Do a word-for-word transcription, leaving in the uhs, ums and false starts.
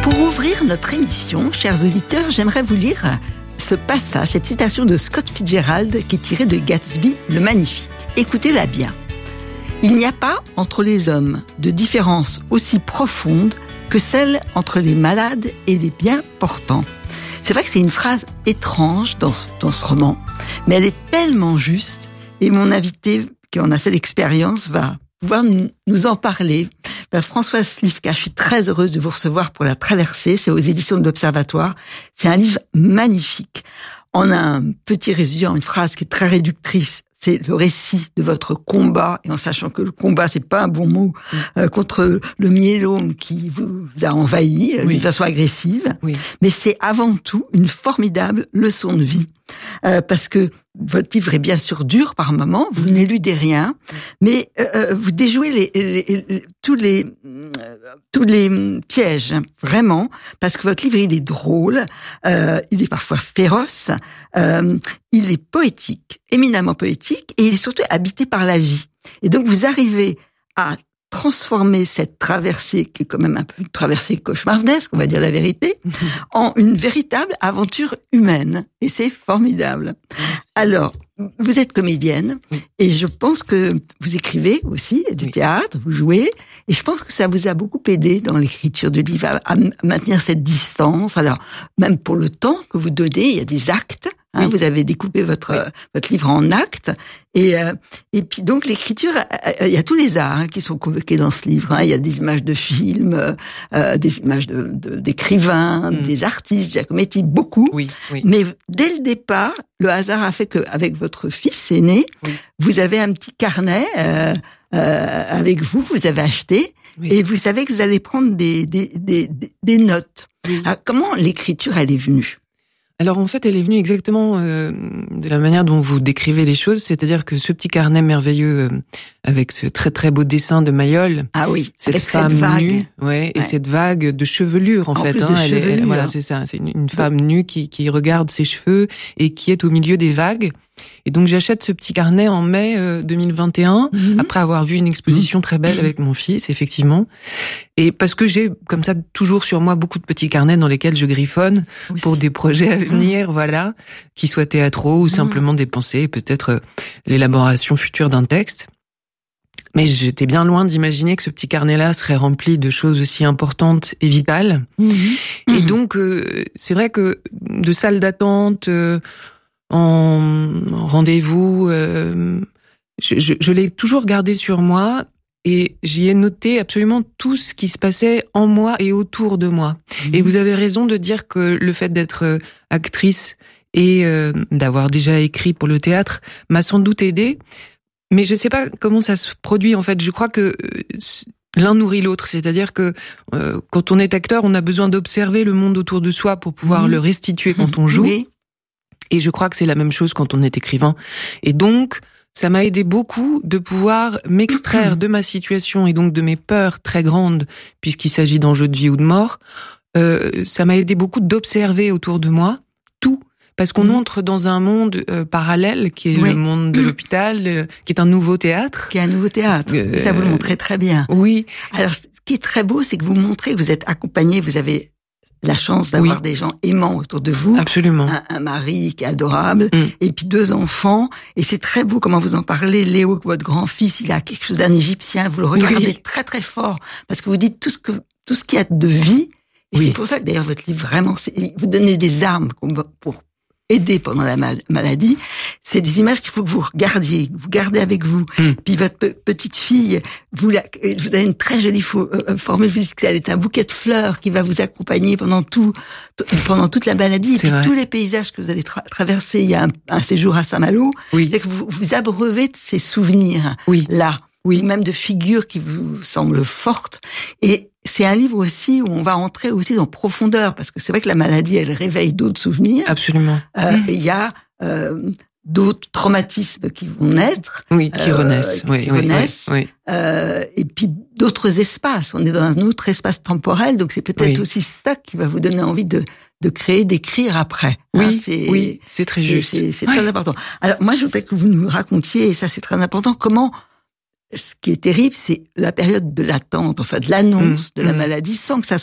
Pour ouvrir notre émission, chers auditeurs, j'aimerais vous lire ce passage, cette citation de Scott Fitzgerald qui est tirée de Gatsby, le Magnifique. Écoutez-la bien. Il n'y a pas entre les hommes de différence aussi profonde que celle entre les malades et les bien portants. C'est vrai que c'est une phrase étrange dans ce, dans ce roman, mais elle est tellement juste et mon invité qui en a fait l'expérience va pouvoir nous, nous en parler. Ben, Françoise Slivka, je suis très heureuse de vous recevoir pour La Traversée, c'est aux éditions de l'Observatoire. C'est un livre magnifique. On a un petit résumé, une phrase qui est très réductrice. C'est le récit de votre combat, et en sachant que le combat, c'est pas un bon mot, oui. euh, contre le myélome qui vous a envahi oui. d'une façon agressive. Oui. Mais c'est avant tout une formidable leçon de vie. Euh, parce que votre livre est bien sûr dur par moments, vous n'éludez rien, mais euh, vous déjouez les, les, les, tous les euh, tous les pièges, vraiment, parce que votre livre il est drôle, euh, il est parfois féroce, euh, il est poétique, éminemment poétique, et il est surtout habité par la vie. Et donc vous arrivez à transformer cette traversée, qui est quand même un peu une traversée cauchemardesque, on va dire la vérité, en une véritable aventure humaine. Et c'est formidable. Alors, vous êtes comédienne, et je pense que vous écrivez aussi du théâtre, vous jouez, et je pense que ça vous a beaucoup aidé dans l'écriture du livre, à, à maintenir cette distance. Alors, même pour le temps que vous donnez, il y a des actes. Hein, oui. Vous avez découpé votre oui. votre livre en actes et euh, et puis donc l'écriture, il y a tous les arts hein, qui sont convoqués dans ce livre. Hein. Il y a des images de films, euh, des images de, de d'écrivains, mm. des artistes, Giacometti, beaucoup. Oui, oui. Mais dès le départ, le hasard a fait que avec votre fils aîné, oui. vous avez un petit carnet euh, euh, avec vous, vous avez acheté oui. et vous savez que vous allez prendre des des des, des notes. Oui. Alors, comment l'écriture elle est venue? Alors en fait, elle est venue exactement euh, de la manière dont vous décrivez les choses, c'est-à-dire que ce petit carnet merveilleux euh, avec ce très très beau dessin de Mayol, ah oui, cette avec femme cette vague. nue, ouais, ouais, et cette vague de chevelure en, en fait. Plus hein, de elle chevelure. est, elle, voilà, c'est ça, c'est une, une femme nue qui qui regarde ses cheveux et qui est au milieu des vagues. Et donc j'achète ce petit carnet en mai euh, deux mille vingt et un, mm-hmm. après avoir vu une exposition mm-hmm. très belle avec mon fils, effectivement. Et parce que j'ai, comme ça, toujours sur moi beaucoup de petits carnets dans lesquels je griffonne Aussi. Pour des projets à venir, mm-hmm. voilà, qui soient théâtraux ou mm-hmm. simplement des pensées, peut-être euh, l'élaboration future d'un texte. Mais j'étais bien loin d'imaginer que ce petit carnet-là serait rempli de choses aussi importantes et vitales. Mm-hmm. Et mm-hmm. donc, euh, c'est vrai que de salles d'attente... Euh, en rendez-vous, euh, je, je, je l'ai toujours gardé sur moi et j'y ai noté absolument tout ce qui se passait en moi et autour de moi. Mmh. Et vous avez raison de dire que le fait d'être actrice et euh, d'avoir déjà écrit pour le théâtre m'a sans doute aidée, mais je sais pas comment ça se produit en fait. Je crois que l'un nourrit l'autre, c'est-à-dire que euh, quand on est acteur, on a besoin d'observer le monde autour de soi pour pouvoir mmh. le restituer quand on joue. Oui. Et je crois que c'est la même chose quand on est écrivain. Et donc, ça m'a aidé beaucoup de pouvoir m'extraire de ma situation et donc de mes peurs très grandes, puisqu'il s'agit d'enjeux de vie ou de mort. Euh, ça m'a aidé beaucoup d'observer autour de moi tout. Parce qu'on mmh. entre dans un monde euh, parallèle, qui est oui. le monde de l'hôpital, euh, qui est un nouveau théâtre. Qui est un nouveau théâtre. Euh, ça, vous le montrez très bien. Oui. Alors, ce qui est très beau, c'est que vous montrez que vous êtes accompagné, vous avez... la chance d'avoir oui. des gens aimants autour de vous. Absolument. Un, un mari qui est adorable. Mm. Et puis deux enfants. Et c'est très beau comment vous en parlez. Léo, votre grand-fils, il a quelque chose d'un égyptien. Vous le regardez oui. très très fort. Parce que vous dites tout ce que, tout ce qu'il y a de vie. Et oui. c'est pour ça que d'ailleurs votre livre vraiment, c'est, vous donnez des armes pour aider pendant la mal- maladie. C'est des images qu'il faut que vous regardiez, vous gardez avec vous. Mm. Puis votre pe- petite fille, vous, la, vous avez une très jolie fo- euh, formule, vous dites qu'elle est un bouquet de fleurs qui va vous accompagner pendant tout, t- pendant toute la maladie. Et puis vrai. Tous les paysages que vous allez tra- traverser, il y a un, un séjour à Saint-Malo, oui. c'est que vous vous abreuvez de ces souvenirs oui. là. Oui. Même de figures qui vous semblent fortes. Et c'est un livre aussi où on va entrer aussi dans profondeur, parce que c'est vrai que la maladie, elle réveille d'autres souvenirs. Absolument. Euh, mmh. Et il y a euh, d'autres traumatismes qui vont naître. Oui, qui euh, renaissent. Qui, oui, qui oui, renaissent. Oui, oui. Euh, et puis d'autres espaces. On est dans un autre espace temporel, donc c'est peut-être oui. aussi ça qui va vous donner envie de de créer, d'écrire après. Oui, hein, c'est, oui, c'est très c'est, juste. C'est, c'est ouais. très important. Alors moi, je voudrais que vous nous racontiez, et ça c'est très important, comment... Ce qui est terrible, c'est la période de l'attente, enfin de l'annonce mmh, de la mmh. maladie, sans que ça